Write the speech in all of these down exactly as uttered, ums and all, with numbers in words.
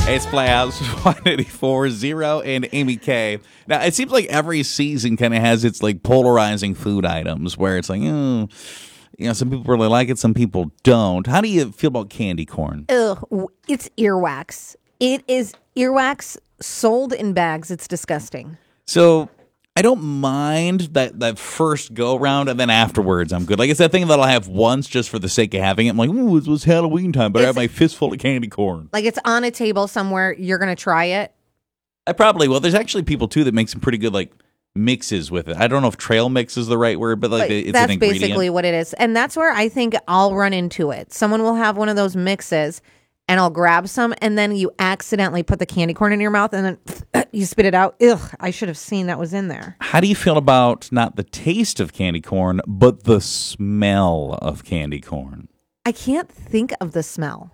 It's Playhouse one eighty-four, Zero, and Amy K. Now, it seems like every season kind of has its like polarizing food items where it's like, oh, you know, some people really like it, some people don't. How do you feel about candy corn? Ugh, it's earwax. It is earwax sold in bags. It's disgusting. So I don't mind that, that first go round, and then afterwards I'm good. Like, it's that thing that I'll have once just for the sake of having it. I'm like, ooh, it was Halloween time, but I have my fistful of candy corn. Like, it's on a table somewhere. You're going to try it. I probably will. There's actually people, too, that make some pretty good, like, mixes with it. I don't know if trail mix is the right word, but, like, but it's that's an ingredient. basically what it is. And that's where I think I'll run into it. Someone will have one of those mixes, and I'll grab some, and then you accidentally put the candy corn in your mouth, and then you spit it out. Ugh, I should have seen that was in there. How do you feel about not the taste of candy corn, but the smell of candy corn? I can't think of the smell.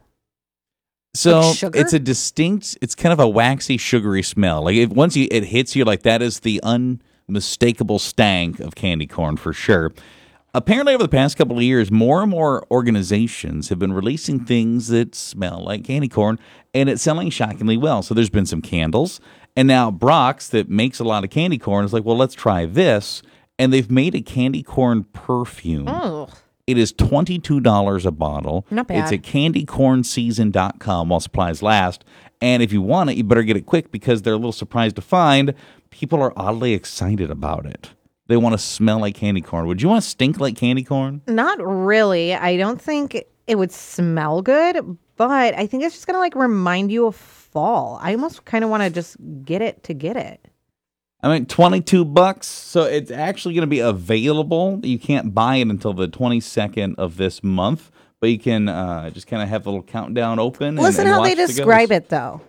So Like sugar? it's a distinct, it's kind of a waxy, sugary smell. Like if once you, it hits you, like that is the unmistakable stank of candy corn for sure. Apparently, over the past couple of years, more and more organizations have been releasing things that smell like candy corn, and it's selling shockingly well. So there's been some candles, and now Brock's, that makes a lot of candy corn, is like, well, let's try this. And they've made a candy corn perfume. Oh. It is twenty-two dollars a bottle. Not bad. It's at candy corn season dot com while supplies last. And if you want it, you better get it quick because they're a little surprised to find people are oddly excited about it. They want to smell like candy corn. Would you want to stink like candy corn? Not really. I don't think it would smell good, but I think it's just going to like remind you of fall. I almost kind of want to just get it to get it. I mean, twenty-two bucks. So it's actually going to be available. You can't buy it until the twenty-second of this month, but you can uh, just kind of have the little countdown open. Listen and, and how they watch the describe ghosts. it, though.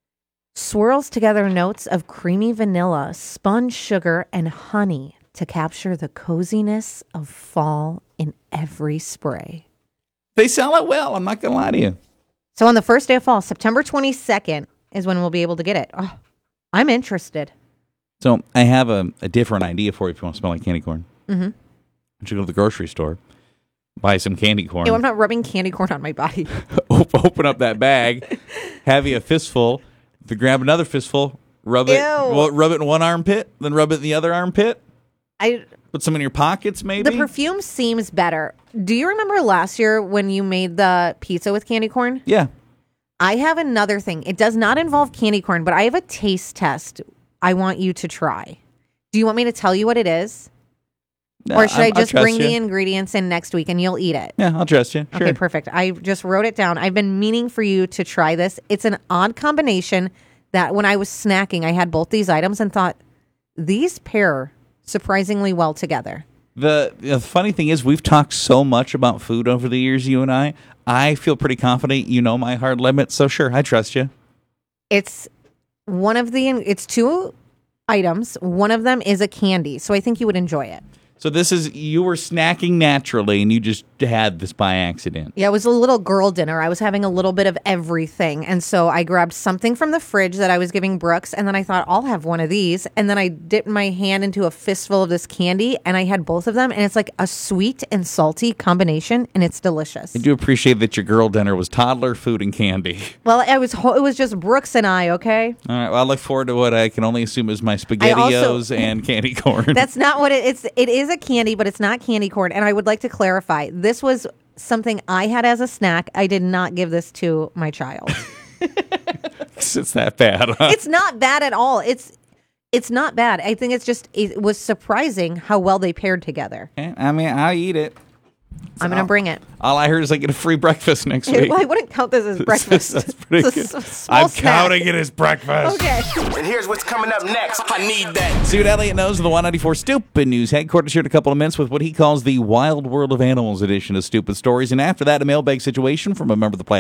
Swirls together notes of creamy vanilla, spun sugar, and honey to capture the coziness of fall in every spray. They sell it well. I'm not going to lie to you. So on the first day of fall, September twenty-second is when we'll be able to get it. Oh, I'm interested. So I have a, a different idea for you if you want to smell like candy corn. Mm-hmm. You should go to the grocery store, buy some candy corn. Ew, I'm not rubbing candy corn on my body. Open up that bag, have you a fistful, then grab another fistful, rub it, Ew. well, rub it in one armpit, then rub it in the other armpit. I Put some in your pockets, maybe. The perfume seems better. Do you remember last year when you made the pizza with candy corn? Yeah. I have another thing. It does not involve candy corn, but I have a taste test I want you to try. Do you want me to tell you what it is? No, Or should I'm- I I'll just trust bring you. the ingredients in next week and you'll eat it? Yeah, I'll trust you. Sure. Okay, perfect. I just wrote it down. I've been meaning for you to try this. It's an odd combination that when I was snacking, I had both these items and thought, these pair surprisingly well together. The, the funny thing is, we've talked so much about food over the years, you and I. I feel pretty confident you know my hard limits, so sure, I trust you. It's one of the, it's two items. One of them is a candy, so I think you would enjoy it. So this is, you were snacking naturally, and you just had this by accident. Yeah, it was a little girl dinner. I was having a little bit of everything. And so I grabbed something from the fridge that I was giving Brooks, and then I thought, I'll have one of these. And then I dipped my hand into a fistful of this candy, and I had both of them. And it's like a sweet and salty combination, and it's delicious. I do appreciate that your girl dinner was toddler food and candy. Well, it was ho- it was just Brooks and I, okay? All right, well, I look forward to what I can only assume is my SpaghettiOs also- and candy corn. That's not what it, it's. It is a candy, but it's not candy corn. And I would like to clarify, this was something I had as a snack. I did not give this to my child. It's that bad, huh? It's not bad at all. It's it's not bad. I think it's just, it was surprising how well they paired together. I mean, I'll eat it. I'm going to bring it. All I heard is I get a free breakfast next Well, week. I wouldn't count this as breakfast. That's pretty It's a good. s- small I'm snack. counting it as breakfast. Okay. And here's what's coming up next. I need that. See what Elliot knows of the one ninety-four Stupid News headquarters here in a couple of minutes with what he calls the Wild World of Animals edition of Stupid Stories. And after that, a mailbag situation from a member of the Play